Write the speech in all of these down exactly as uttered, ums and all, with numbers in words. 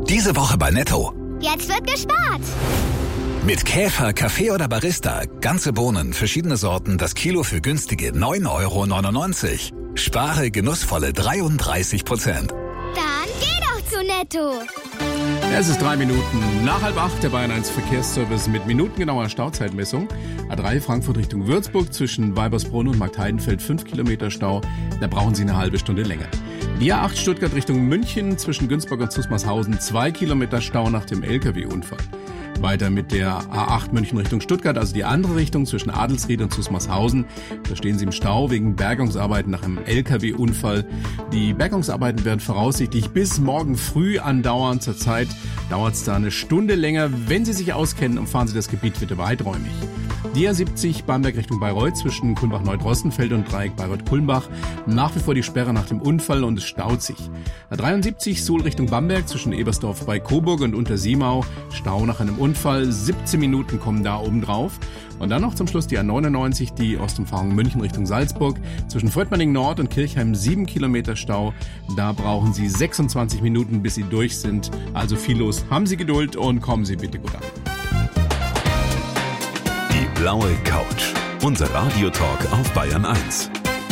Diese Woche bei Netto. Jetzt wird gespart. Mit Käfer, Kaffee oder Barista. Ganze Bohnen, verschiedene Sorten, das Kilo für günstige neun Euro neunundneunzig. Spare genussvolle dreiunddreißig Prozent. Dann geh doch zu Netto. Es ist drei Minuten nach halb acht, der Bayern eins Verkehrsservice mit minutengenauer Stauzeitmessung. A drei Frankfurt Richtung Würzburg zwischen Weibersbrunn und Marktheidenfeld fünf Kilometer Stau. Da brauchen Sie eine halbe Stunde länger. Die A acht Stuttgart Richtung München zwischen Günzburg und Zusmarshausen zwei Kilometer Stau nach dem L K W-Unfall. Weiter mit der A acht München Richtung Stuttgart, also die andere Richtung zwischen Adelsried und Zusmarshausen. Da stehen Sie im Stau wegen Bergungsarbeiten nach einem L K W-Unfall. Die Bergungsarbeiten werden voraussichtlich bis morgen früh andauern. Zurzeit dauert es da eine Stunde länger. Wenn Sie sich auskennen, umfahren Sie das Gebiet bitte weiträumig. Die A siebzig Bamberg Richtung Bayreuth zwischen Kulmbach-Neudrossenfeld und Dreieck Bayreuth-Kulmbach. Nach wie vor die Sperre nach dem Unfall und es staut sich. A dreiundsiebzig Suhl Richtung Bamberg zwischen Ebersdorf bei Coburg und Untersiemau. Stau nach einem Unfall. siebzehn Minuten kommen da oben drauf. Und dann noch zum Schluss die A neunundneunzig, die Ostumfahrung München Richtung Salzburg. Zwischen Fröttmanning Nord und Kirchheim sieben Kilometer Stau. Da brauchen Sie sechsundzwanzig Minuten, bis Sie durch sind. Also viel los. Haben Sie Geduld und kommen Sie bitte gut an. Blaue Couch. Unser Radiotalk auf Bayern eins.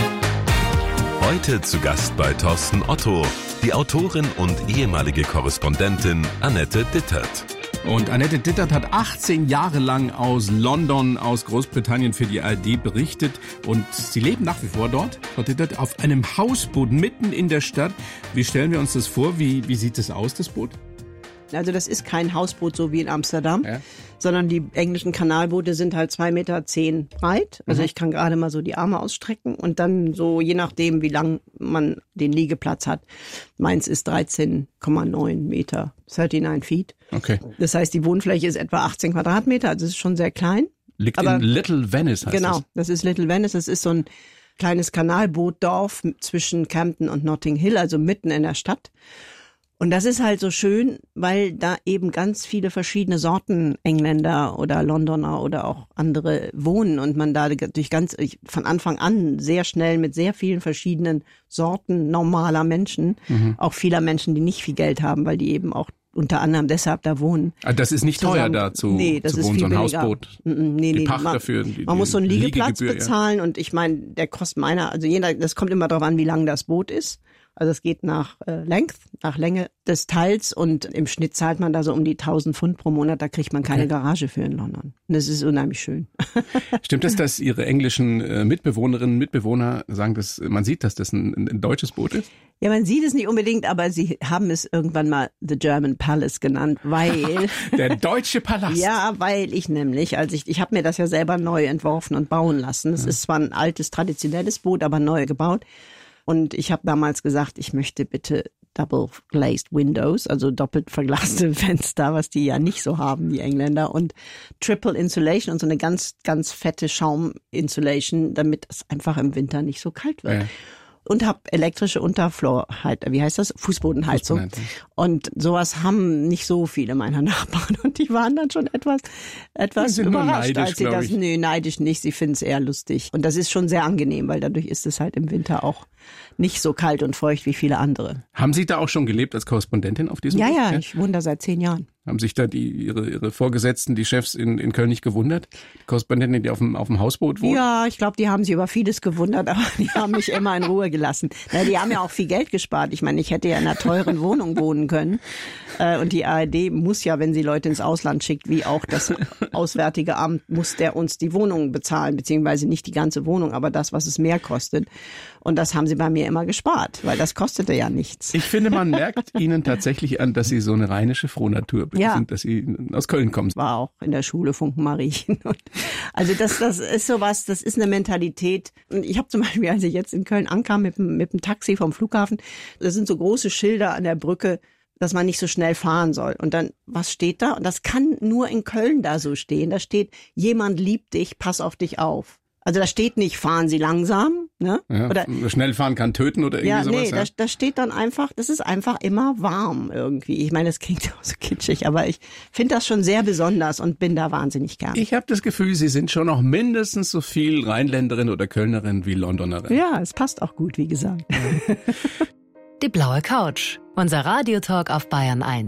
Heute zu Gast bei Thorsten Otto, die Autorin und ehemalige Korrespondentin Annette Dittert. Und Annette Dittert hat achtzehn Jahre lang aus London, aus Großbritannien für die A R D berichtet. Und sie leben nach wie vor dort, Frau Dittert, auf einem Hausboot mitten in der Stadt. Wie stellen wir uns das vor? Wie, wie sieht es aus, das Boot? Also das ist kein Hausboot so wie in Amsterdam, ja, sondern die englischen Kanalboote sind halt zwei Komma zehn Meter breit. Also mhm. ich kann gerade mal so die Arme ausstrecken und dann so je nachdem, wie lang man den Liegeplatz hat. Meins ist dreizehn Komma neun Meter, neununddreißig Feet. Okay. Das heißt, die Wohnfläche ist etwa achtzehn Quadratmeter, also es ist schon sehr klein. Liegt Aber, in Little Venice, heißt Genau, das. das ist Little Venice. Das ist so ein kleines Kanalbootdorf zwischen Camden und Notting Hill, also mitten in der Stadt. Und das ist halt so schön, weil da eben ganz viele verschiedene Sorten Engländer oder Londoner oder auch andere wohnen und man da durch ganz von Anfang an sehr schnell mit sehr vielen verschiedenen Sorten normaler Menschen, mhm. auch vieler Menschen, die nicht viel Geld haben, weil die eben auch unter anderem deshalb da wohnen. Also das ist nicht teuer da zu, nee, das zu ist wohnen, viel so ein billiger. Hausboot. Nee, nee, die Pacht man, dafür. Die, man muss so einen Liegeplatz Liegegebühr, bezahlen ja. und ich meine, der kostet meiner, also jeder, das kommt immer darauf an, wie lang das Boot ist. Also es geht nach äh, Length, nach Länge des Teils und im Schnitt zahlt man da so um die tausend Pfund pro Monat, da kriegt man keine okay. Garage für in London. Und das ist unheimlich schön. Stimmt es, dass Ihre englischen äh, Mitbewohnerinnen und Mitbewohner sagen, dass man sieht, dass das ein, ein deutsches Boot ist? Ja, man sieht es nicht unbedingt, aber sie haben es irgendwann mal The German Palace genannt, weil... Der deutsche Palast. Ja, weil ich nämlich, als ich, ich habe mir das ja selber neu entworfen und bauen lassen. Es ja. ist zwar ein altes, traditionelles Boot, aber neu gebaut. Und ich habe damals gesagt, ich möchte bitte double glazed windows, also doppelt verglaste Fenster, was die ja nicht so haben, die Engländer, und triple insulation und so eine ganz, ganz fette Schaum-Insulation, damit es einfach im Winter nicht so kalt wird. Ja. Und habe elektrische Unterfloorheizung, wie heißt das? Fußbodenheizung. Fußbodenheizung. Und sowas haben nicht so viele meiner Nachbarn. Und die waren dann schon etwas, etwas überrascht, neidisch, als sie das, nö, neidisch nicht. Sie finden es eher lustig. Und das ist schon sehr angenehm, weil dadurch ist es halt im Winter auch nicht so kalt und feucht wie viele andere. Haben Sie da auch schon gelebt als Korrespondentin auf diesem Ja, Boot? ja, ja, ich wohne da seit zehn Jahren. Haben sich da die ihre ihre Vorgesetzten, die Chefs in in Köln nicht gewundert? Die Korrespondentin, die auf dem auf dem Hausboot wohnt? Ja, ich glaube, die haben sich über vieles gewundert, aber die haben mich immer in Ruhe gelassen. Na, die haben ja auch viel Geld gespart. Ich meine, ich hätte ja in einer teuren Wohnung wohnen können. Und die A R D muss ja, wenn sie Leute ins Ausland schickt, wie auch das Auswärtige Amt, muss der uns die Wohnung bezahlen, beziehungsweise nicht die ganze Wohnung, aber das, was es mehr kostet. Und das haben sie bei mir immer gespart, weil das kostete ja nichts. Ich finde, man merkt Ihnen tatsächlich an, dass Sie so eine rheinische Frohnatur ja. sind, dass Sie aus Köln kommen. War auch in der Schule Funkenmariechen. Also das, das ist sowas, das ist eine Mentalität. Und ich habe zum Beispiel, als ich jetzt in Köln ankam mit, mit dem Taxi vom Flughafen, da sind so große Schilder an der Brücke, dass man nicht so schnell fahren soll. Und dann, was steht da? Und das kann nur in Köln da so stehen. Da steht, jemand liebt dich, pass auf dich auf. Also da steht nicht, fahren Sie langsam, ne? Ja, oder schnell fahren kann töten oder irgendwie ja, sowas. Nee, ja, da, da steht dann einfach, das ist einfach immer warm irgendwie. Ich meine, das klingt auch so kitschig, aber ich finde das schon sehr besonders und bin da wahnsinnig gern. Ich habe das Gefühl, Sie sind schon noch mindestens so viel Rheinländerin oder Kölnerin wie Londonerin. Ja, es passt auch gut, wie gesagt. Die blaue Couch, unser Radiotalk auf Bayern eins.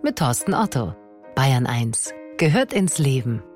mit Thorsten Otto. Bayern eins gehört ins Leben.